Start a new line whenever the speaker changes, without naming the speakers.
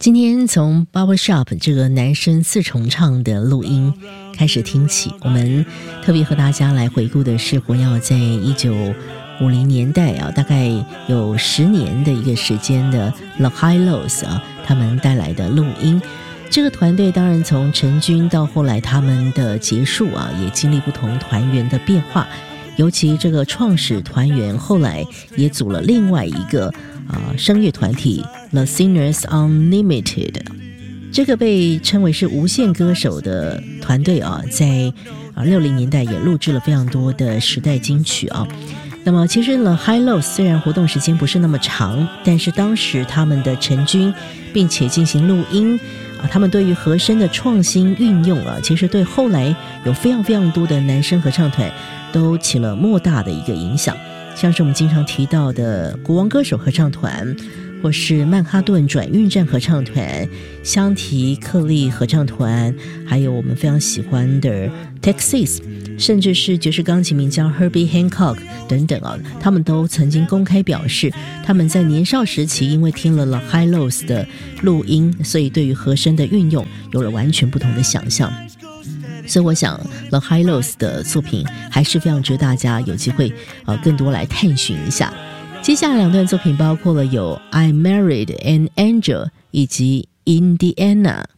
今天从 Barbershop 这个男生四重唱的录音开始听起，我们特别和大家来回顾的是活跃在1950年代啊，大概有10年的一个时间的 The Hi-Lo's 啊，他们带来的录音。这个团队当然从成军到后来他们的结束啊，也经历不同团员的变化，尤其这个创始团员后来也组了另外一个声乐团体 The Singers Unlimited， 这个被称为是无限歌手的团队啊，在60年代也录制了非常多的时代金曲啊。那么其实 The Hi-Lo's 虽然活动时间不是那么长，但是当时他们的成军并且进行录音他们对于和声的创新运用其实对后来有非常非常多的男声合唱团都起了莫大的一个影响，像是我们经常提到的国王歌手合唱团，或是曼哈顿转运站合唱团、香缇克利合唱团，还有我们非常喜欢的 Texas， 甚至是爵士钢琴名将 Herbie Hancock 等等他们都曾经公开表示，他们在年少时期因为听了 The Hi-Lo's 的录音，所以对于和声的运用有了完全不同的想象。所以我想 The Hi-Lo's 的作品还是非常值得大家有机会更多来探寻一下。接下来2段作品包括了有 I Married an Angel 以及 Indiana。